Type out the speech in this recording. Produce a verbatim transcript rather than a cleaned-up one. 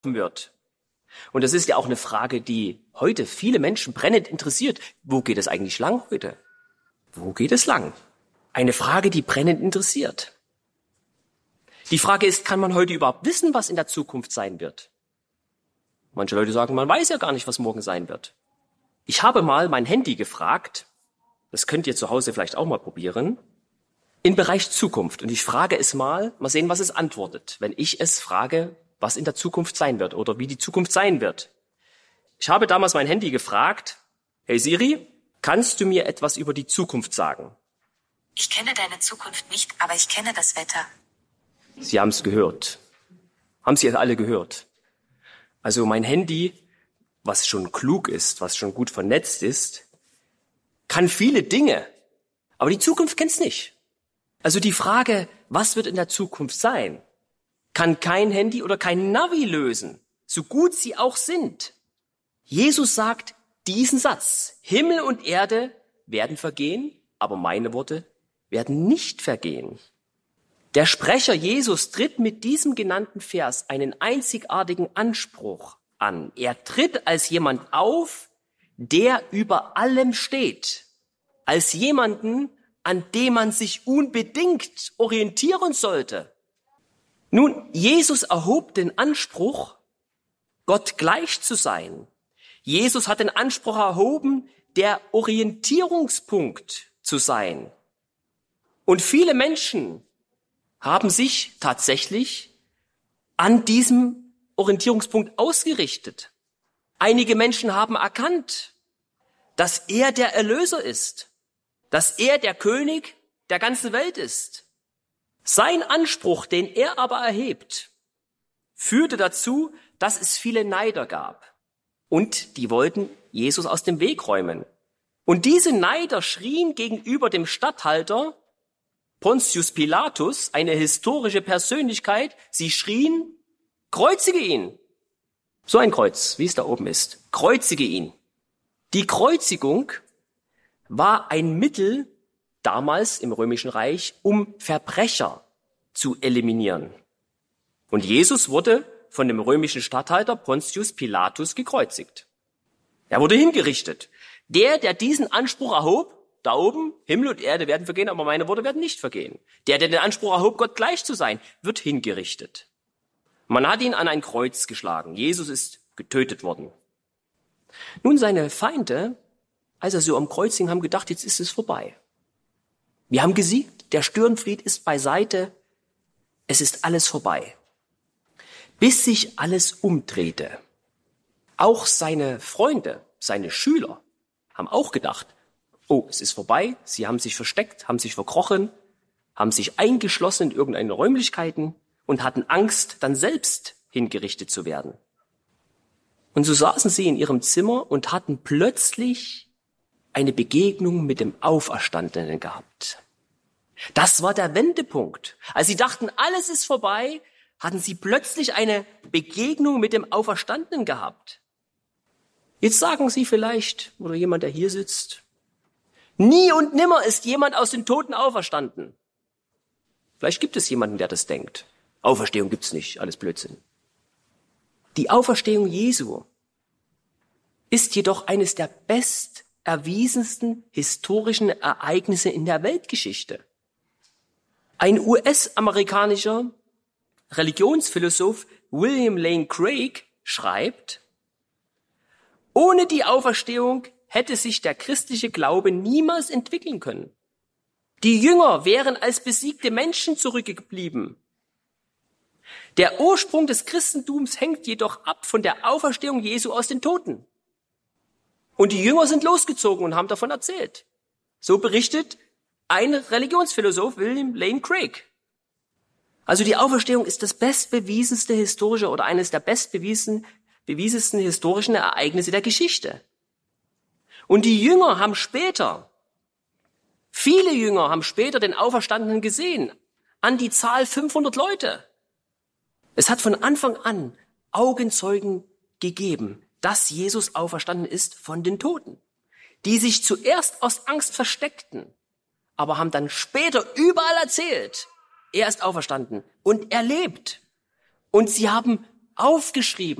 wird. Und das ist ja auch eine Frage, die heute viele Menschen brennend interessiert. Wo geht es eigentlich lang heute? Wo geht es lang? Eine Frage, die brennend interessiert. Die Frage ist, kann man heute überhaupt wissen, was in der Zukunft sein wird? Manche Leute sagen, man weiß ja gar nicht, was morgen sein wird. Ich habe mal mein Handy gefragt, das könnt ihr zu Hause vielleicht auch mal probieren, im Bereich Zukunft. Und ich frage es mal, mal sehen, was es antwortet, wenn ich es frage, was in der Zukunft sein wird oder wie die Zukunft sein wird. Ich habe damals mein Handy gefragt, hey Siri, kannst du mir etwas über die Zukunft sagen? Ich kenne deine Zukunft nicht, aber ich kenne das Wetter. Sie haben es gehört. Haben Sie es alle gehört? Also mein Handy, was schon klug ist, was schon gut vernetzt ist, kann viele Dinge, aber die Zukunft kennt's nicht. Also die Frage, was wird in der Zukunft sein, kann kein Handy oder kein Navi lösen, so gut sie auch sind. Jesus sagt diesen Satz, Himmel und Erde werden vergehen, aber meine Worte werden nicht vergehen. Der Sprecher Jesus tritt mit diesem genannten Vers einen einzigartigen Anspruch an. Er tritt als jemand auf, der über allem steht, als jemanden, an dem man sich unbedingt orientieren sollte. Nun, Jesus erhob den Anspruch, Gott gleich zu sein. Jesus hat den Anspruch erhoben, der Orientierungspunkt zu sein. Und viele Menschen haben sich tatsächlich an diesem Orientierungspunkt ausgerichtet. Einige Menschen haben erkannt, dass er der Erlöser ist, dass er der König der ganzen Welt ist. Sein Anspruch, den er aber erhebt, führte dazu, dass es viele Neider gab. Und die wollten Jesus aus dem Weg räumen. Und diese Neider schrien gegenüber dem Statthalter Pontius Pilatus, eine historische Persönlichkeit, sie schrien, kreuzige ihn. So ein Kreuz, wie es da oben ist. Kreuzige ihn. Die Kreuzigung war ein Mittel damals im Römischen Reich, um Verbrecher zu eliminieren. Und Jesus wurde von dem römischen Statthalter Pontius Pilatus gekreuzigt. Er wurde hingerichtet. Der, der diesen Anspruch erhob, da oben, Himmel und Erde werden vergehen, aber meine Worte werden nicht vergehen. Der, der den Anspruch erhob, Gott gleich zu sein, wird hingerichtet. Man hat ihn an ein Kreuz geschlagen. Jesus ist getötet worden. Nun, seine Feinde, als er so am Kreuz hing, haben gedacht, jetzt ist es vorbei. Wir haben gesiegt, der Störenfried ist beiseite, es ist alles vorbei. Bis sich alles umdrehte. Auch seine Freunde, seine Schüler haben auch gedacht, oh, es ist vorbei, sie haben sich versteckt, haben sich verkrochen, haben sich eingeschlossen in irgendeine Räumlichkeiten und hatten Angst, dann selbst hingerichtet zu werden. Und so saßen sie in ihrem Zimmer und hatten plötzlich eine Begegnung mit dem Auferstandenen gehabt. Das war der Wendepunkt. Als sie dachten, alles ist vorbei, hatten sie plötzlich eine Begegnung mit dem Auferstandenen gehabt. Jetzt sagen Sie vielleicht, oder jemand, der hier sitzt, nie und nimmer ist jemand aus den Toten auferstanden. Vielleicht gibt es jemanden, der das denkt. Auferstehung gibt's nicht, alles Blödsinn. Die Auferstehung Jesu ist jedoch eines der besterwiesensten historischen Ereignisse in der Weltgeschichte. Ein U S-amerikanischer Religionsphilosoph William Lane Craig schreibt, ohne die Auferstehung hätte sich der christliche Glaube niemals entwickeln können. Die Jünger wären als besiegte Menschen zurückgeblieben. Der Ursprung des Christentums hängt jedoch ab von der Auferstehung Jesu aus den Toten. Und die Jünger sind losgezogen und haben davon erzählt. So berichtet ein Religionsphilosoph, William Lane Craig. Also die Auferstehung ist das bestbewiesenste historische oder eines der bestbewiesensten bewiesensten historischen Ereignisse der Geschichte. Und die Jünger haben später, viele Jünger haben später den Auferstandenen gesehen, an die Zahl fünfhundert Leute. Es hat von Anfang an Augenzeugen gegeben, dass Jesus auferstanden ist von den Toten, die sich zuerst aus Angst versteckten, aber haben dann später überall erzählt, er ist auferstanden und er lebt. Und sie haben aufgeschrieben.